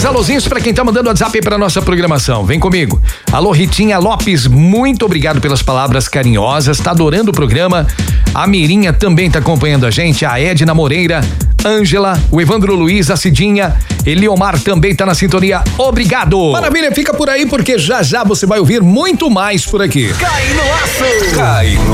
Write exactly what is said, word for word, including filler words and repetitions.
mais alôzinhos pra quem tá mandando WhatsApp aí pra nossa programação. Vem comigo. Alô, Ritinha Lopes, muito obrigado pelas palavras carinhosas. Tá adorando o programa. A Mirinha também tá acompanhando a gente. A Edna Moreira, Ângela, o Evandro Luiz, a Cidinha, Eliomar também tá na sintonia. Obrigado. Maravilha, fica por aí porque já já você vai ouvir muito mais por aqui. Cai no aço. Cai no